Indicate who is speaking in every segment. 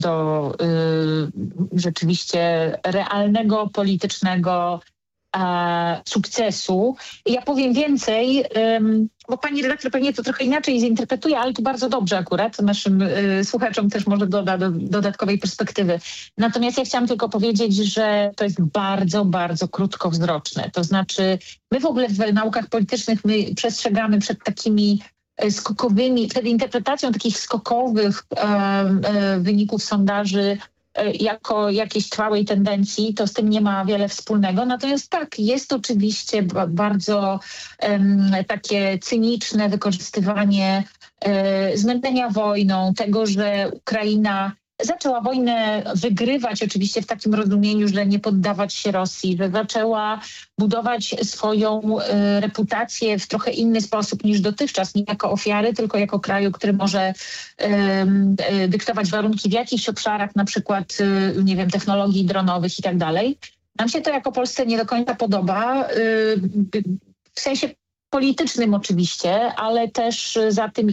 Speaker 1: rzeczywiście realnego, politycznego sukcesu. Ja powiem więcej, bo pani redaktor pewnie to trochę inaczej zinterpretuje, ale to bardzo dobrze akurat naszym słuchaczom też może doda dodatkowej perspektywy. Natomiast ja chciałam tylko powiedzieć, że to jest bardzo, bardzo krótkowzroczne. To znaczy my w ogóle w naukach politycznych my przestrzegamy przed takimi skokowymi, przed interpretacją takich skokowych wyników sondaży jako jakiejś trwałej tendencji, to z tym nie ma wiele wspólnego. Natomiast tak, jest oczywiście bardzo takie cyniczne wykorzystywanie zmęczenia wojną, tego, że Ukraina zaczęła wojnę wygrywać oczywiście w takim rozumieniu, że nie poddawać się Rosji, że zaczęła budować swoją reputację w trochę inny sposób niż dotychczas, nie jako ofiary, tylko jako kraju, który może dyktować warunki w jakichś obszarach, na przykład, nie wiem, technologii dronowych i tak dalej. Nam się to jako Polsce nie do końca podoba, w sensie politycznym oczywiście, ale też za tym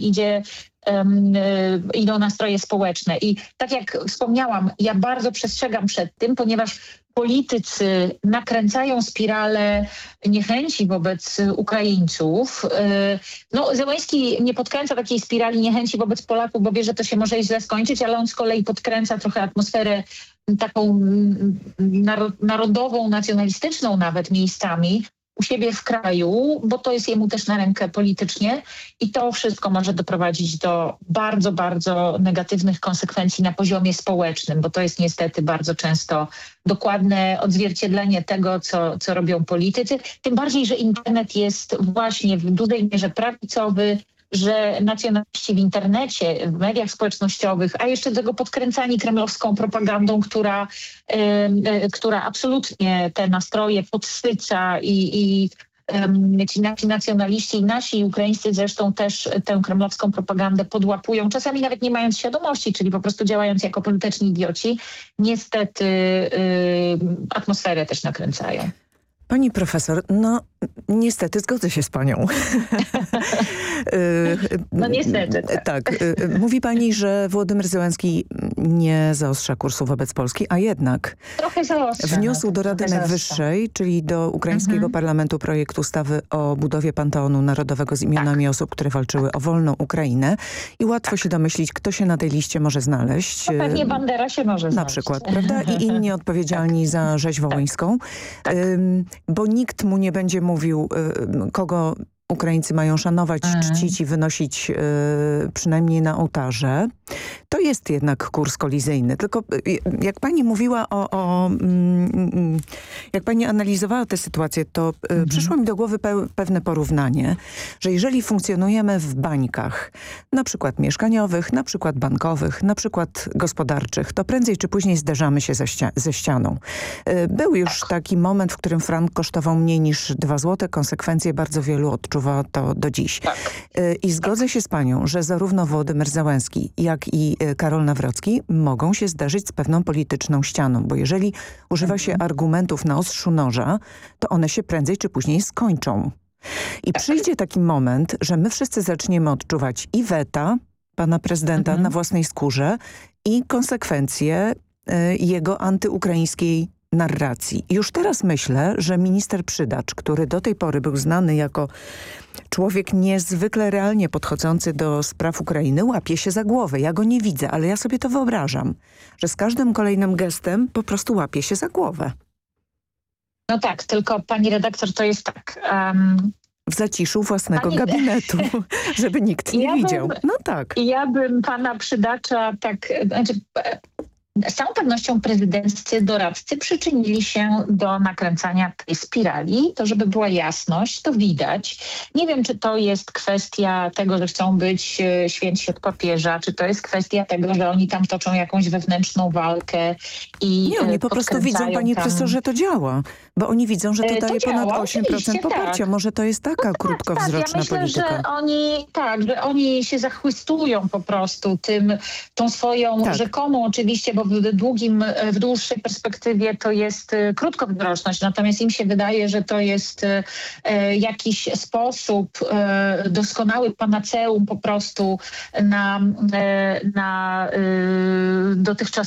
Speaker 1: idą nastroje społeczne. I tak jak wspomniałam, ja bardzo przestrzegam przed tym, ponieważ politycy nakręcają spiralę niechęci wobec Ukraińców. No, Zełenski nie podkręca takiej spirali niechęci wobec Polaków, bo wie, że to się może źle skończyć, ale on z kolei podkręca trochę atmosferę taką narodową, nacjonalistyczną nawet miejscami u siebie w kraju, bo to jest jemu też na rękę politycznie i to wszystko może doprowadzić do bardzo, bardzo negatywnych konsekwencji na poziomie społecznym, bo to jest niestety bardzo często dokładne odzwierciedlenie tego, co robią politycy. Tym bardziej, że internet jest właśnie w dużej mierze prawicowy, że nacjonaliści w internecie, w mediach społecznościowych, a jeszcze do tego podkręcani kremlowską propagandą, która absolutnie te nastroje podsyca i ci nasi nacjonaliści i nasi ukraińscy zresztą też tę kremlowską propagandę podłapują, czasami nawet nie mając świadomości, czyli po prostu działając jako polityczni idioci, niestety atmosferę też nakręcają.
Speaker 2: Pani profesor, no niestety zgodzę się z panią.
Speaker 1: No niestety.
Speaker 2: Tak. Mówi pani, że Wołodymyr Zełenski nie zaostrza kursu wobec Polski, a jednak
Speaker 1: trochę zaostrza,
Speaker 2: wniósł do Rady Najwyższej, czyli do ukraińskiego parlamentu projekt ustawy o budowie Panteonu Narodowego z imionami osób, które walczyły o wolną Ukrainę. I łatwo się domyślić, kto się na tej liście może znaleźć.
Speaker 1: No pewnie Bandera się może znaleźć.
Speaker 2: Na przykład, prawda? I inni odpowiedzialni za rzeź wołyńską.
Speaker 1: Tak.
Speaker 2: Bo nikt mu nie będzie mówił, kogo Ukraińcy mają szanować, czcić i wynosić przynajmniej na ołtarze. To jest jednak kurs kolizyjny. Tylko jak pani mówiła jak pani analizowała tę sytuację, to przyszło mi do głowy pewne porównanie, że jeżeli funkcjonujemy w bańkach, na przykład mieszkaniowych, na przykład bankowych, na przykład gospodarczych, to prędzej czy później zderzamy się ze ścianą. Był już taki moment, w którym frank kosztował mniej niż 2 zł. Konsekwencje bardzo wielu odczuwa to do dziś. I zgodzę się z panią, że zarówno Wołodymyr Zełenski, jak i Karol Nawrocki mogą się zderzyć z pewną polityczną ścianą, bo jeżeli używa się argumentów na ostrzu noża, to one się prędzej czy później skończą. I przyjdzie taki moment, że my wszyscy zaczniemy odczuwać i weta pana prezydenta na własnej skórze i konsekwencje jego antyukraińskiej narracji. Już teraz myślę, że minister Przydacz, który do tej pory był znany jako człowiek niezwykle realnie podchodzący do spraw Ukrainy, łapie się za głowę. Ja go nie widzę, ale ja sobie to wyobrażam, że z każdym kolejnym gestem po prostu łapie się za głowę.
Speaker 1: No tak, tylko pani redaktor, to jest tak...
Speaker 2: W zaciszu własnego gabinetu, żeby nikt nie widział. No tak.
Speaker 1: Ja bym pana Przydacza z całą pewnością prezydenccy doradcy przyczynili się do nakręcania tej spirali. To, żeby była jasność, to widać. Nie wiem, czy to jest kwestia tego, że chcą być święci od papieża, czy to jest kwestia tego, że oni tam toczą jakąś wewnętrzną walkę i
Speaker 2: nie, oni po prostu widzą, pani profesor, że to działa. Bo oni widzą, że to daje ponad 8% poparcia.
Speaker 1: Tak.
Speaker 2: Może to jest taka krótkowzroczna polityka.
Speaker 1: Że oni się zachwystują po prostu tą swoją rzekomą oczywiście, bo w dłuższej perspektywie to jest krótkowzroczność. Natomiast im się wydaje, że to jest jakiś sposób, doskonały panaceum po prostu na dotychczas